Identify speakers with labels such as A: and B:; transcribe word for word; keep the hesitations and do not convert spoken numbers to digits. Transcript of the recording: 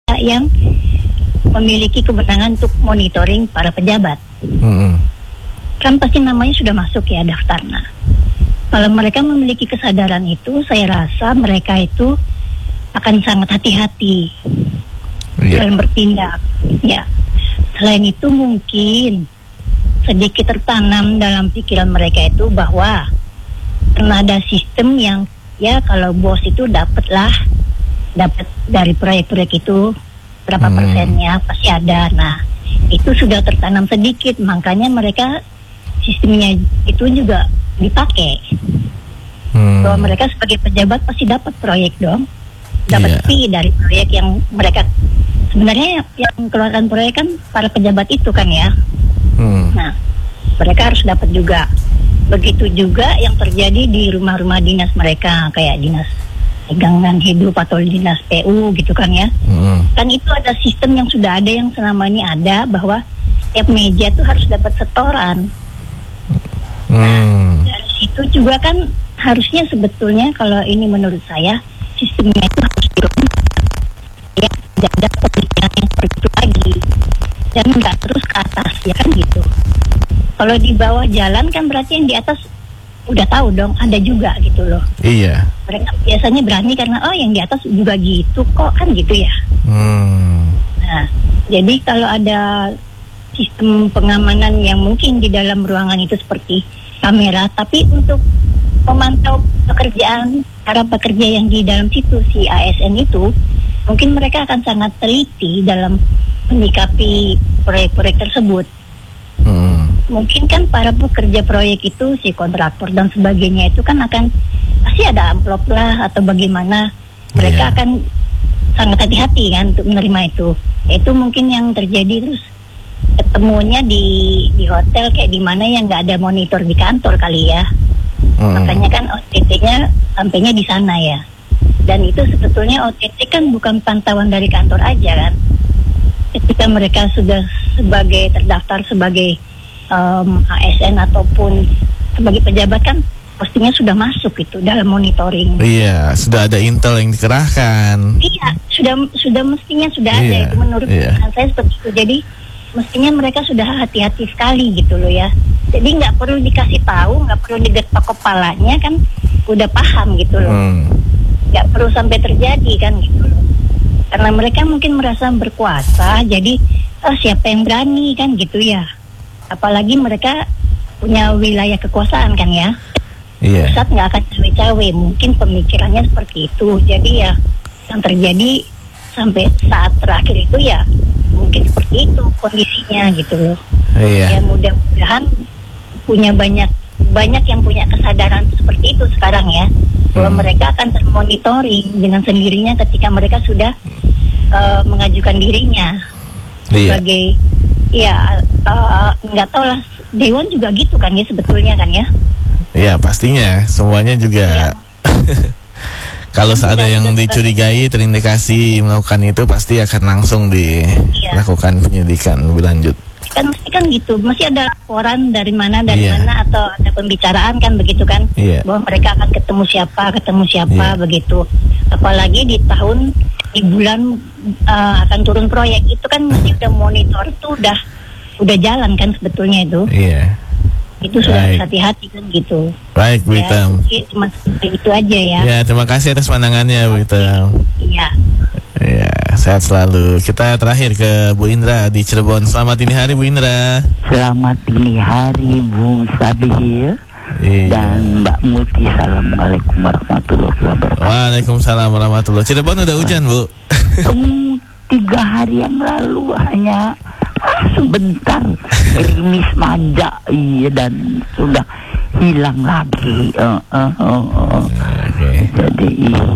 A: yang memiliki kewenangan untuk monitoring para pejabat.
B: Hmm.
A: Kan pasti namanya sudah masuk ya daftar. Nah, kalau mereka memiliki kesadaran itu, saya rasa mereka itu akan sangat hati-hati
B: Yeah.
A: dalam bertindak. Ya, selain itu mungkin sedikit tertanam dalam pikiran mereka itu bahwa pernah ada sistem yang ya kalau bos itu dapatlah dapat dari proyek-proyek itu berapa
B: Hmm.
A: persennya pasti ada. Nah, itu sudah tertanam sedikit, makanya mereka sistemnya itu juga dipakai.
B: Hmm.
A: Bahwa mereka sebagai pejabat pasti dapat proyek dong, dapat
B: Iya.
A: fee dari proyek yang mereka sebenarnya yang keluarkan proyek kan para pejabat itu kan ya.
B: Hmm.
A: Nah, mereka harus dapat juga. Begitu juga yang terjadi di rumah-rumah dinas mereka kayak dinas pegangan hidup atau dinas P U gitu kan ya.
B: Hmm.
A: Kan itu ada sistem yang sudah ada yang selama ini ada bahwa setiap meja tuh harus dapat setoran.
B: Hmm.
A: Dari situ juga kan harusnya sebetulnya kalau ini menurut saya sistemnya itu harus dirubah ya, tidak ada pemikiran yang seperti itu lagi dan nggak terus ke atas ya kan gitu. Kalau di bawah jalan kan berarti yang di atas udah tahu dong ada juga gitu loh.
B: Iya.
A: Mereka biasanya berani karena oh yang di atas juga gitu kok kan gitu ya.
B: Hmm.
A: Nah, jadi kalau ada sistem pengamanan yang mungkin di dalam ruangan itu seperti kamera, tapi untuk memantau pekerjaan para pekerja yang di dalam situ si A S N itu, mungkin mereka akan sangat teliti dalam menyikapi proyek-proyek tersebut.
B: Hmm.
A: Mungkin kan para pekerja proyek itu si kontraktor dan sebagainya itu kan akan pasti ada amplop lah atau bagaimana mereka
B: Iya.
A: akan sangat hati-hati kan untuk menerima itu. Itu mungkin yang terjadi terus ketemunya di di hotel kayak di mana yang nggak ada monitor di kantor kali ya.
B: Hmm.
A: Makanya kan O T T-nya sampainya di sana ya. Dan itu sebetulnya O T T kan bukan pantauan dari kantor aja kan. Ketika mereka sudah sebagai terdaftar sebagai um, A S N ataupun sebagai pejabat kan pastinya sudah masuk itu dalam monitoring.
B: Iya, sudah ada intel yang dikerahkan.
A: Iya, sudah sudah mestinya sudah ada
B: Iya,
A: itu menurut
B: iya.
A: pandangan saya seperti itu. Jadi mestinya mereka sudah hati-hati sekali gitu loh ya. Jadi nggak perlu dikasih tahu, nggak perlu digetok kepalanya kan udah paham gitu loh.
B: Hmm.
A: Nggak perlu sampai terjadi kan gitu loh. Karena mereka mungkin merasa berkuasa, jadi oh siapa yang berani kan gitu ya. Apalagi mereka punya wilayah kekuasaan kan ya.
B: Iya.
A: Pusat nggak akan cawe-cawe, mungkin pemikirannya seperti itu. Jadi ya yang terjadi sampai saat terakhir itu ya mungkin seperti itu kondisinya gitu loh.
B: Iya.
A: Ya mudah-mudahan punya banyak banyak yang punya kesadaran seperti itu sekarang ya, bahwa
B: Hmm.
A: mereka akan termonitoring dengan sendirinya ketika mereka sudah uh, mengajukan dirinya
B: Iya.
A: sebagai ya uh, nggak tahu lah dewan juga gitu kan ya sebetulnya kan ya.
B: Iya, pastinya semuanya juga. Kalau ada yang dicurigai terindikasi melakukan itu pasti akan langsung dilakukan penyidikan lebih lanjut.
A: Kan mesti kan gitu, masih ada laporan dari mana dari
B: Iya.
A: mana atau ada pembicaraan kan begitu kan,
B: Iya.
A: bahwa mereka akan ketemu siapa ketemu siapa
B: Iya.
A: begitu. Apalagi di tahun di bulan uh, akan turun proyek itu kan mesti udah monitor tuh udah udah jalan kan sebetulnya itu.
B: Iya.
A: Itu sudah
B: Baik.
A: harus hati-hati kan gitu.
B: Baik, Bu
A: Ya,
B: Itam.
A: jadi cuma itu aja ya.
B: Ya, terima kasih atas pandangannya, Bu Itam.
A: Iya.
B: Ya, sehat selalu. Kita terakhir ke Bu Indra di Cirebon. Selamat dini hari, Bu Indra.
C: Selamat dini hari Bung Sabil
B: Iya.
C: dan Mbak Multi. Assalamualaikum warahmatullahi wabarakatuh.
B: Waalaikumsalam warahmatullahi. Cirebon udah hujan, Bu.
C: Um, tiga hari yang lalu hanya ah, sebentar gerimis manja, iya, dan sudah hilang lagi. Uh, uh, uh, uh.
B: Oke.
C: Jadi